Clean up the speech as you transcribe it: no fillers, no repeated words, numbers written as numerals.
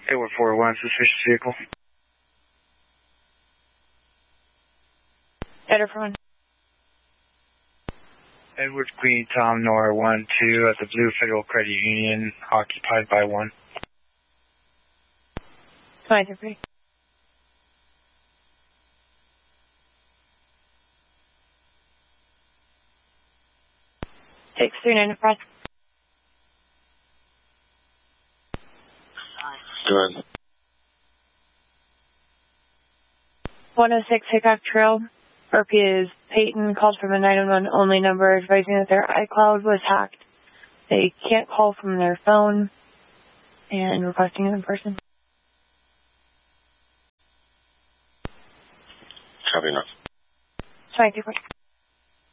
Edward 401, suspicious vehicle. Edward 401. Edward Queen Tom Nora 1-2 at the Blue Federal Credit Union, occupied by 1. 23. Takes 39 to press. Good. 106 Hickok Trail. RP is Peyton, called from a 911 only number advising that their iCloud was hacked. They can't call from their phone and requesting it in person. Copy enough. 23.